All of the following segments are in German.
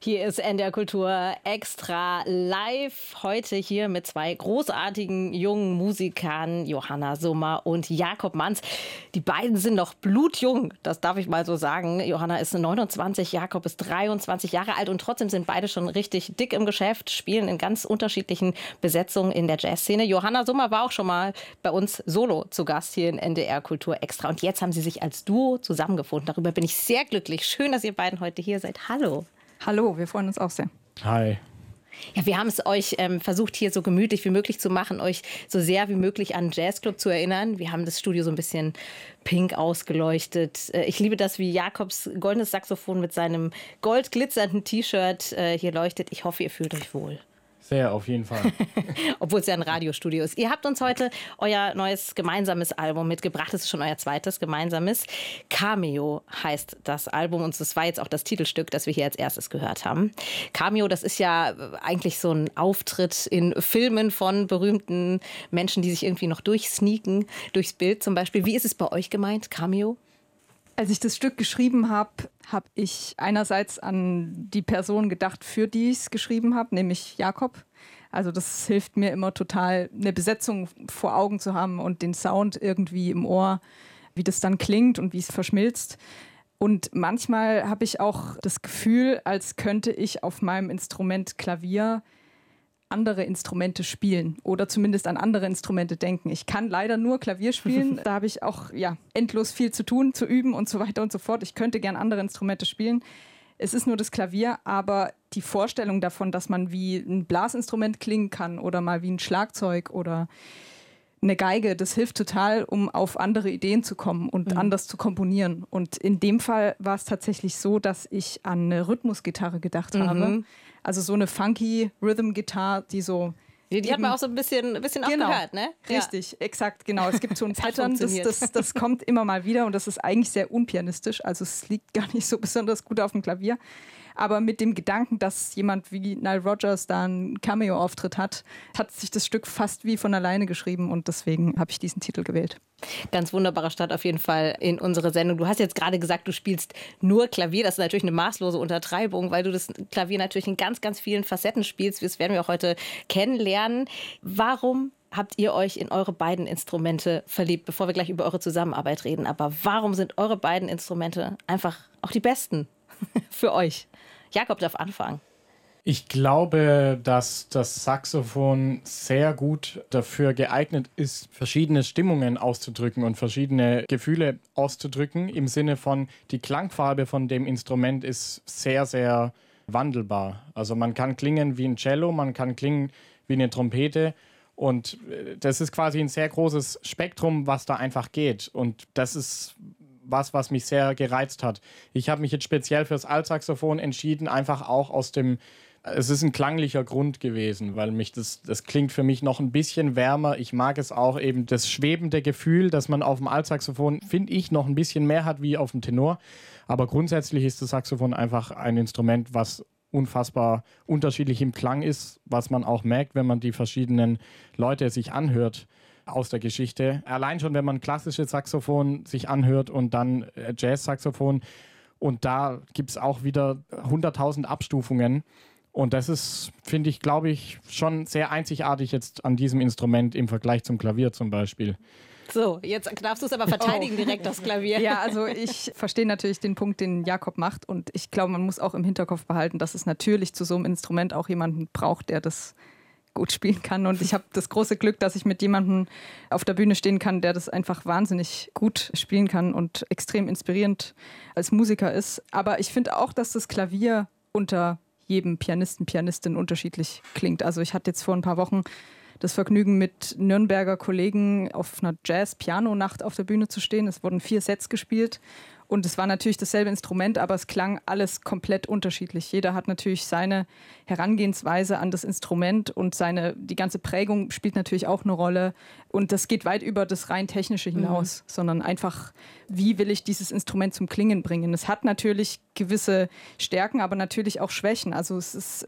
Hier ist NDR Kultur extra live. Heute hier mit zwei großartigen jungen Musikern, Johanna Summer und Jakob Manz. Die beiden sind noch blutjung, das darf ich mal so sagen. Johanna ist 29, Jakob ist 23 Jahre alt und trotzdem sind beide schon richtig dick im Geschäft, spielen in ganz unterschiedlichen Besetzungen in der Jazzszene. Johanna Summer war auch schon mal bei uns solo zu Gast hier in NDR Kultur extra. Und jetzt haben sie sich als Duo zusammengefunden. Darüber bin ich sehr glücklich. Schön, dass ihr beiden heute hier seid. Hallo. Hallo, wir freuen uns auch sehr. Hi. Ja, wir haben es euch versucht, hier so gemütlich wie möglich zu machen, euch so sehr wie möglich an einen Jazzclub zu erinnern. Wir haben das Studio so ein bisschen pink ausgeleuchtet. Ich liebe das, wie Jakobs goldenes Saxophon mit seinem goldglitzernden T-Shirt hier leuchtet. Ich hoffe, ihr fühlt euch wohl. Sehr, auf jeden Fall. Obwohl es ja ein Radiostudio ist. Ihr habt uns heute euer neues gemeinsames Album mitgebracht. Das ist schon euer zweites gemeinsames. Cameo heißt das Album und das war jetzt auch das Titelstück, das wir hier als erstes gehört haben. Cameo, das ist ja eigentlich so ein Auftritt in Filmen von berühmten Menschen, die sich irgendwie noch durchsneaken, durchs Bild zum Beispiel. Wie ist es bei euch gemeint, Cameo? Als ich das Stück geschrieben habe, habe ich einerseits an die Person gedacht, für die ich es geschrieben habe, nämlich Jakob. Also das hilft mir immer total, eine Besetzung vor Augen zu haben und den Sound irgendwie im Ohr, wie das dann klingt und wie es verschmilzt. Und manchmal habe ich auch das Gefühl, als könnte ich auf meinem Instrument Klavier andere Instrumente spielen oder zumindest an andere Instrumente denken. Ich kann leider nur Klavier spielen. Da habe ich auch endlos viel zu tun, zu üben und so weiter und so fort. Ich könnte gern andere Instrumente spielen. Es ist nur das Klavier, aber die Vorstellung davon, dass man wie ein Blasinstrument klingen kann oder mal wie ein Schlagzeug oder eine Geige, das hilft total, um auf andere Ideen zu kommen und anders zu komponieren. Und in dem Fall war es tatsächlich so, dass ich an eine Rhythmusgitarre gedacht habe. Also so eine funky Rhythm-Gitarre, die so... Die hat man auch so ein bisschen auch gehört, ne? Richtig, exakt, genau. Es gibt so ein Pattern, das kommt immer mal wieder und das ist eigentlich sehr unpianistisch. Also es liegt gar nicht so besonders gut auf dem Klavier. Aber mit dem Gedanken, dass jemand wie Nile Rodgers da einen Cameo-Auftritt hat sich das Stück fast wie von alleine geschrieben und deswegen habe ich diesen Titel gewählt. Ganz wunderbarer Start auf jeden Fall in unsere Sendung. Du hast jetzt gerade gesagt, du spielst nur Klavier. Das ist natürlich eine maßlose Untertreibung, weil du das Klavier natürlich in ganz, ganz vielen Facetten spielst. Das werden wir auch heute kennenlernen. Warum habt ihr euch in eure beiden Instrumente verliebt, bevor wir gleich über eure Zusammenarbeit reden? Aber warum sind eure beiden Instrumente einfach auch die besten für euch? Jakob darf anfangen. Ich glaube, dass das Saxophon sehr gut dafür geeignet ist, verschiedene Stimmungen auszudrücken und verschiedene Gefühle auszudrücken. Im Sinne von, die Klangfarbe von dem Instrument ist sehr, sehr wandelbar. Also man kann klingen wie ein Cello, man kann klingen wie eine Trompete. Und das ist quasi ein sehr großes Spektrum, was da einfach geht. Und das ist was mich sehr gereizt hat. Ich habe mich jetzt speziell fürs Altsaxophon entschieden, einfach auch es ist ein klanglicher Grund gewesen, weil das klingt für mich noch ein bisschen wärmer. Ich mag es auch eben, das schwebende Gefühl, das man auf dem Altsaxophon, finde ich, noch ein bisschen mehr hat wie auf dem Tenor. Aber grundsätzlich ist das Saxophon einfach ein Instrument, was unfassbar unterschiedlich im Klang ist, was man auch merkt, wenn man die verschiedenen Leute sich anhört aus der Geschichte. Allein schon, wenn man klassisches Saxophon sich anhört und dann Jazz-Saxophon und da gibt es auch wieder 100.000 Abstufungen und das ist, finde ich, glaube ich, schon sehr einzigartig jetzt an diesem Instrument im Vergleich zum Klavier zum Beispiel. So, jetzt darfst du es aber verteidigen direkt, das Klavier. Ja, also ich verstehe natürlich den Punkt, den Jakob macht und ich glaube, man muss auch im Hinterkopf behalten, dass es natürlich zu so einem Instrument auch jemanden braucht, der das gut spielen kann und ich habe das große Glück, dass ich mit jemandem auf der Bühne stehen kann, der das einfach wahnsinnig gut spielen kann und extrem inspirierend als Musiker ist. Aber ich finde auch, dass das Klavier unter jedem Pianisten, Pianistin unterschiedlich klingt. Also ich hatte jetzt vor ein paar Wochen das Vergnügen, mit Nürnberger Kollegen auf einer Jazz-Piano-Nacht auf der Bühne zu stehen. Es wurden 4 Sets gespielt und es war natürlich dasselbe Instrument, aber es klang alles komplett unterschiedlich. Jeder hat natürlich seine Herangehensweise an das Instrument und die ganze Prägung spielt natürlich auch eine Rolle. Und das geht weit über das rein Technische hinaus, sondern einfach, wie will ich dieses Instrument zum Klingen bringen? Es hat natürlich gewisse Stärken, aber natürlich auch Schwächen. Also es ist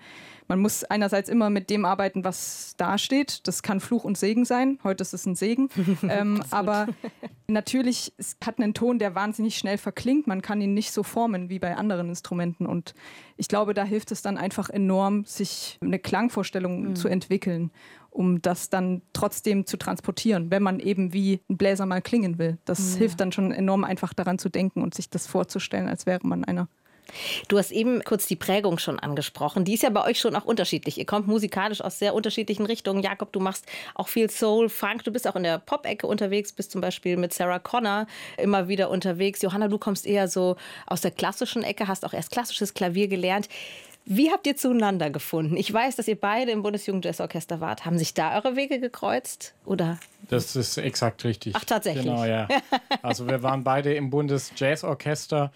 man muss einerseits immer mit dem arbeiten, was da steht. Das kann Fluch und Segen sein. Heute ist es ein Segen. Aber natürlich, es hat einen Ton, der wahnsinnig schnell verklingt. Man kann ihn nicht so formen wie bei anderen Instrumenten. Und ich glaube, da hilft es dann einfach enorm, sich eine Klangvorstellung zu entwickeln, um das dann trotzdem zu transportieren, wenn man eben wie ein Bläser mal klingen will. Das hilft dann schon enorm, einfach daran zu denken und sich das vorzustellen, als wäre man einer. Du hast eben kurz die Prägung schon angesprochen. Die ist ja bei euch schon auch unterschiedlich. Ihr kommt musikalisch aus sehr unterschiedlichen Richtungen. Jakob, du machst auch viel Soul, Funk. Du bist auch in der Pop-Ecke unterwegs, bist zum Beispiel mit Sarah Connor immer wieder unterwegs. Johanna, du kommst eher so aus der klassischen Ecke, hast auch erst klassisches Klavier gelernt. Wie habt ihr zueinander gefunden? Ich weiß, dass ihr beide im Bundesjugendjazzorchester wart. Haben sich da eure Wege gekreuzt? Oder? Das ist exakt richtig. Ach, tatsächlich? Genau, ja. Also wir waren beide im Bundesjazzorchester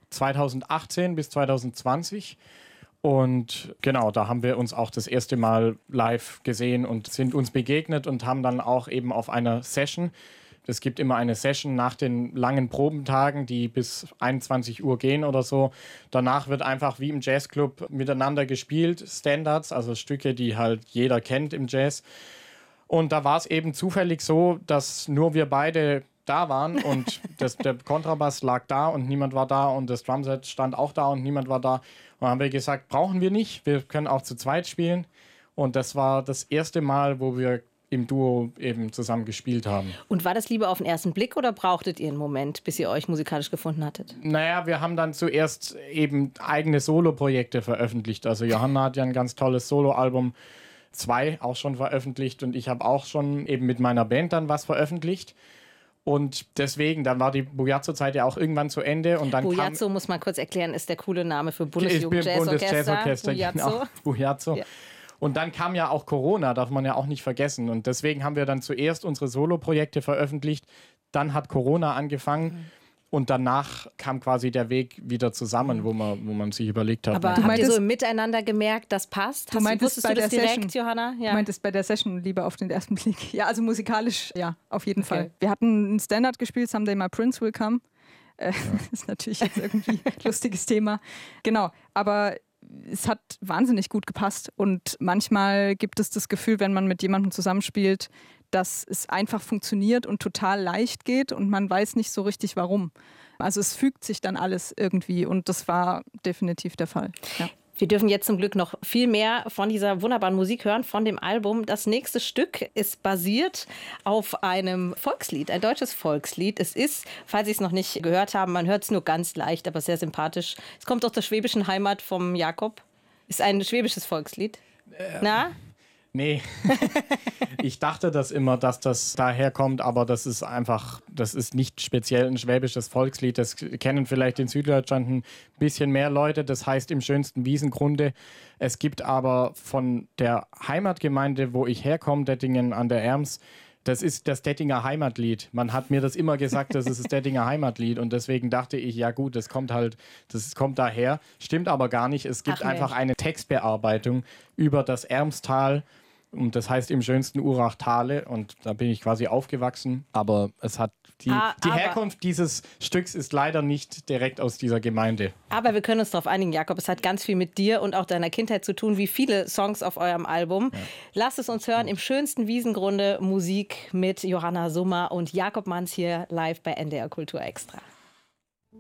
2018 bis 2020. Und genau, da haben wir uns auch das erste Mal live gesehen und sind uns begegnet und haben dann auch eben auf einer Session, es gibt immer eine Session nach den langen Probentagen, die bis 21 Uhr gehen oder so. Danach wird einfach wie im Jazzclub miteinander gespielt, Standards, also Stücke, die halt jeder kennt im Jazz. Und da war es eben zufällig so, dass nur wir beide da waren und der Kontrabass lag da und niemand war da und das Drumset stand auch da und niemand war da. Und dann haben wir gesagt, brauchen wir nicht, wir können auch zu zweit spielen. Und das war das erste Mal, wo wir im Duo eben zusammen gespielt haben. Und war das lieber auf den ersten Blick oder brauchtet ihr einen Moment, bis ihr euch musikalisch gefunden hattet? Naja, wir haben dann zuerst eben eigene Solo-Projekte veröffentlicht. Also Johanna hat ja ein ganz tolles Solo-Album, 2 auch schon veröffentlicht und ich habe auch schon eben mit meiner Band dann was veröffentlicht. Und deswegen, dann war die Bujazzo-Zeit ja auch irgendwann zu Ende. Und dann Bujazzo, muss man kurz erklären, ist der coole Name für Bundesjugendjazzorchester. Genau, Bujazzo. Ja. Und dann kam ja auch Corona, darf man ja auch nicht vergessen. Und deswegen haben wir dann zuerst unsere Solo-Projekte veröffentlicht. Dann hat Corona angefangen. Und danach kam quasi der Weg wieder zusammen, wo man sich überlegt hat. Aber habt ihr so im Miteinander gemerkt, das passt? Wusstest du das direkt, Session, Johanna? Ja. Du meintest bei der Session lieber auf den ersten Blick. Ja, also musikalisch, ja, auf jeden Fall. Wir hatten ein Standard gespielt, Someday My Prince Will Come. Das ist natürlich jetzt irgendwie ein lustiges Thema. Genau, aber es hat wahnsinnig gut gepasst. Und manchmal gibt es das Gefühl, wenn man mit jemandem zusammenspielt, dass es einfach funktioniert und total leicht geht und man weiß nicht so richtig warum. Also es fügt sich dann alles irgendwie und das war definitiv der Fall. Ja. Wir dürfen jetzt zum Glück noch viel mehr von dieser wunderbaren Musik hören, von dem Album. Das nächste Stück ist basiert auf einem Volkslied, ein deutsches Volkslied. Es ist, falls Sie es noch nicht gehört haben, man hört es nur ganz leicht, aber sehr sympathisch. Es kommt aus der schwäbischen Heimat vom Jakob. Ist ein schwäbisches Volkslied. Na? Nee, ich dachte das immer, dass das daherkommt, aber das ist nicht speziell ein schwäbisches Volkslied. Das kennen vielleicht in Süddeutschland ein bisschen mehr Leute. Das heißt im schönsten Wiesengrunde. Es gibt aber von der Heimatgemeinde, wo ich herkomme, Dettingen an der Erms, das ist das Dettinger Heimatlied. Man hat mir das immer gesagt, das ist das Dettinger Heimatlied. Und deswegen dachte ich, ja gut, das kommt daher. Stimmt aber gar nicht. Es gibt einfach eine Textbearbeitung über das Ermstal. Und das heißt im schönsten Urachtale. Und da bin ich quasi aufgewachsen. Aber es hat die Herkunft dieses Stücks ist leider nicht direkt aus dieser Gemeinde. Aber wir können uns darauf einigen, Jakob. Es hat ganz viel mit dir und auch deiner Kindheit zu tun, wie viele Songs auf eurem Album. Ja. Lasst es uns hören. Im schönsten Wiesengrunde Musik mit Johanna Summer und Jakob Manz hier live bei NDR Kultur Extra.